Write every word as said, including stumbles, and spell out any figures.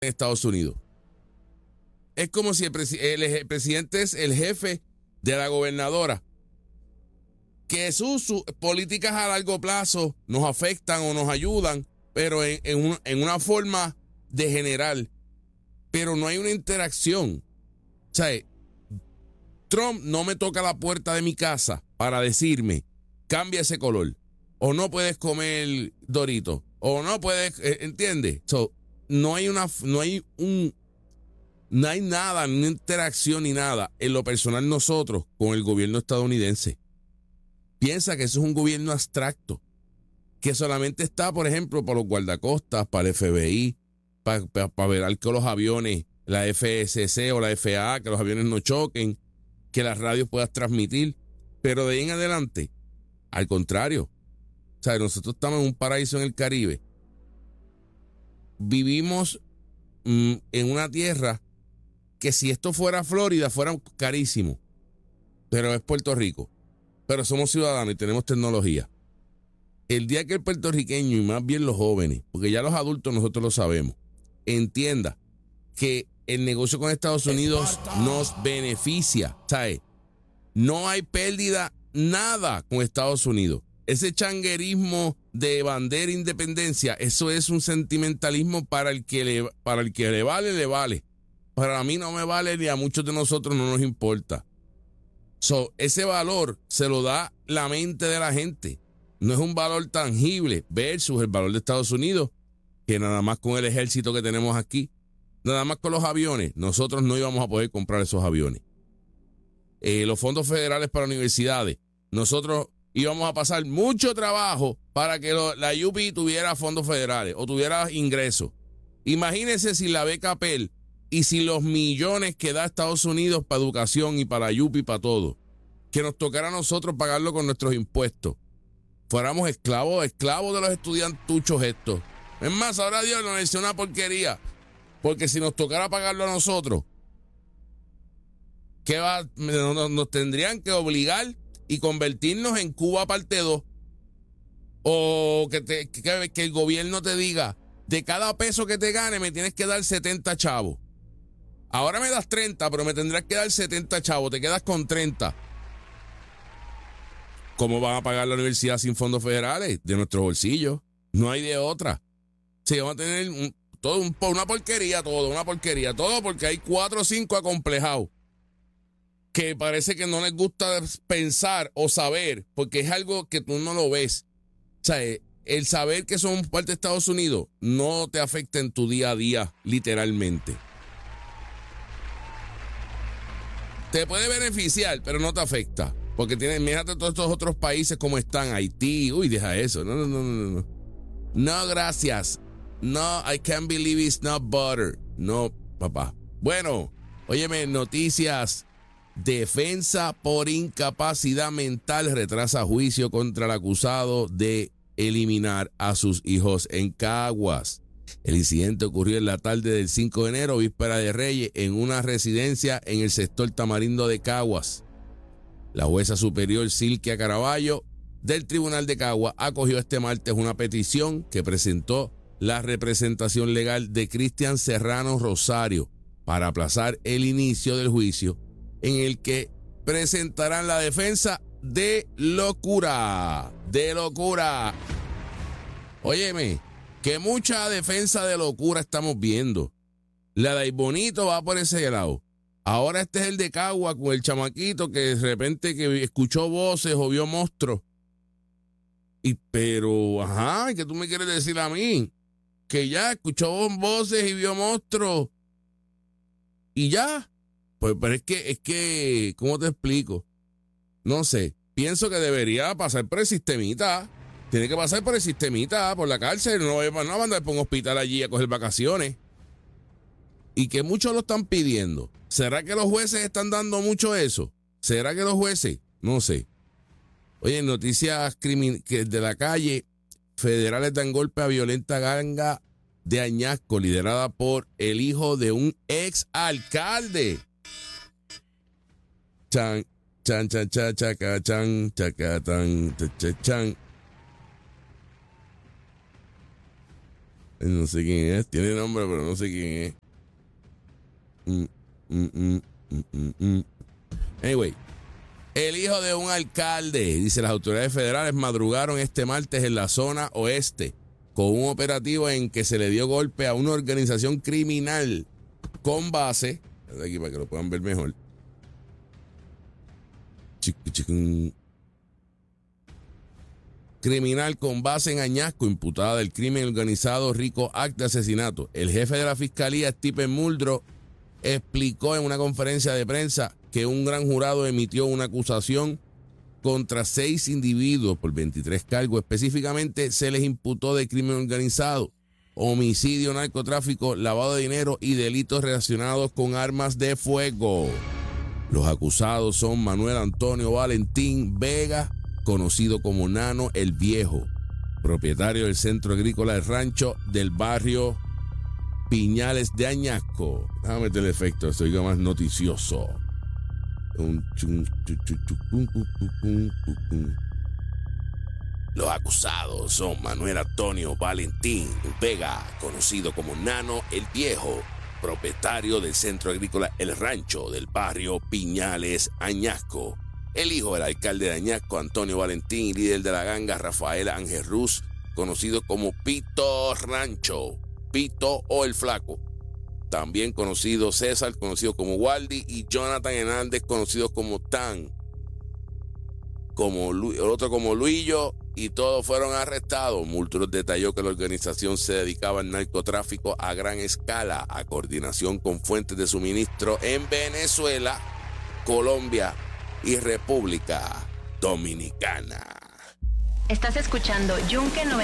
en Estados Unidos. Es como si el, presi- el, el presidente es el jefe de la gobernadora. Que sus, sus políticas a largo plazo nos afectan o nos ayudan, pero en, en, un, en una forma de general. Pero no hay una interacción. O sea, Trump no me toca la puerta de mi casa para decirme, cambia ese color. O no puedes comer Dorito. O no puedes, eh, ¿entiendes? So, no hay una, no hay un, no hay nada, ni interacción ni nada en lo personal nosotros con el gobierno estadounidense. Piensa que eso es un gobierno abstracto, que solamente está, por ejemplo, para los guardacostas, para el F B I, para, para, para ver que los aviones, la F S C o la F A A, que los aviones no choquen, que las radios puedas transmitir, pero de ahí en adelante, al contrario. O sea, nosotros estamos en un paraíso en el Caribe. Vivimos mm, en una tierra que si esto fuera Florida, fuera carísimo, pero es Puerto Rico. Pero somos ciudadanos y tenemos tecnología. El día que el puertorriqueño, y más bien los jóvenes, porque ya los adultos nosotros lo sabemos, entienda que el negocio con Estados Unidos nos beneficia, ¿sabes? No hay pérdida, nada con Estados Unidos. Ese changuerismo de bandera e independencia, eso es un sentimentalismo para el que le, para el que le vale, le vale. Para mí no me vale ni a muchos de nosotros no nos importa. So, ese valor se lo da la mente de la gente. No es un valor tangible versus el valor de Estados Unidos, que nada más con el ejército que tenemos aquí, nada más con los aviones, nosotros no íbamos a poder comprar esos aviones. Eh, los fondos federales para universidades, nosotros íbamos a pasar mucho trabajo para que lo, la U P tuviera fondos federales o tuviera ingresos. Imagínense si la beca Pell y si los millones que da Estados Unidos para educación y para la U P y para todo, que nos tocara a nosotros pagarlo con nuestros impuestos. Fuéramos esclavos, esclavos de los estudiantuchos estos. Es más, ahora Dios nos dice una porquería. Porque si nos tocara pagarlo a nosotros, ¿qué va? Nos, nos tendrían que obligar y convertirnos en Cuba parte dos. O que, te, que, que el gobierno te diga, de cada peso que te gane me tienes que dar setenta chavos. Ahora me das treinta, pero me tendrás que dar setenta chavos. Te quedas con treinta. ¿Cómo van a pagar la universidad sin fondos federales? De nuestros bolsillos. No hay de otra. Sí, vamos a tener un, todo un, una porquería, todo, una porquería. Todo porque hay cuatro o cinco acomplejados que parece que no les gusta pensar o saber, porque es algo que tú no lo ves. O sea, el saber que son parte de Estados Unidos no te afecta en tu día a día, literalmente. Te puede beneficiar, pero no te afecta. Porque tienes, mírate todos estos otros países como están, Haití. Uy, deja eso. No, no, no, no, no. No, gracias. No, I can't believe it's not butter. No, papá. Bueno, óyeme, noticias. Defensa por incapacidad mental retrasa juicio contra el acusado de eliminar a sus hijos en Caguas. El incidente ocurrió en la tarde del cinco de enero, víspera de Reyes, en una residencia en el sector Tamarindo de Caguas. La jueza superior Silkia Caraballo del Tribunal de Caguas acogió este martes una petición que presentó la representación legal de Cristian Serrano Rosario para aplazar el inicio del juicio, en el que presentarán la defensa de locura. De locura. Óyeme, que mucha defensa de locura estamos viendo. La de Bonito va por ese lado. Ahora este es el de Cagua con el chamaquito que de repente que escuchó voces o vio monstruos. Y pero, ajá, ¿qué tú me quieres decir a mí? Que ya escuchó voces y vio monstruos. Y ya. Pues, pero es que, es que, ¿cómo te explico? No sé, pienso que debería pasar por el sistemita. Tiene que pasar por el sistemita, por la cárcel. No va a mandar por un hospital allí a coger vacaciones. Y que muchos lo están pidiendo. ¿Será que los jueces están dando mucho eso? ¿Será que los jueces? No sé. Oye, noticias crimin- que de la calle, federales dan golpe a violenta ganga de Añasco, liderada por el hijo de un ex alcalde. Chan, chan, chan, chan, chaca, chan, chaca, tan, chan, chan. No sé quién es. Tiene nombre, pero no sé quién es. Mm, mm, mm, mm, mm, mm. Anyway. El hijo de un alcalde, dice, las autoridades federales madrugaron este martes en la zona oeste con un operativo en que se le dio golpe a una organización criminal con base, aquí para que lo puedan ver mejor, criminal con base en Añasco, imputada del crimen organizado Rico Act de asesinato. El jefe de la fiscalía, Stephen Muldrow, explicó en una conferencia de prensa que un gran jurado emitió una acusación contra seis individuos por veintitrés cargos. Específicamente se les imputó de crimen organizado, homicidio, narcotráfico, lavado de dinero y delitos relacionados con armas de fuego. Los acusados son Manuel Antonio Valentín Vega, conocido como Nano el Viejo, propietario del Centro Agrícola El Rancho del barrio Piñales de Añasco. Déjame meter el efecto, esto oiga más noticioso. Los acusados son Manuel Antonio Valentín Vega, conocido como Nano el Viejo, propietario del Centro Agrícola El Rancho del barrio Piñales, Añasco, el hijo del alcalde de Añasco, Antonio Valentín, y líder de la ganga Rafael Ángel Ruz, conocido como Pito Rancho, Pito o el Flaco. También conocido César, conocido como Waldi, y Jonathan Hernández, conocido como Tan, como Lu- el otro como Luillo, y todos fueron arrestados. Muldrow detalló que la organización se dedicaba al narcotráfico a gran escala, a coordinación con fuentes de suministro en Venezuela, Colombia y República Dominicana. Estás escuchando Yunque noventa.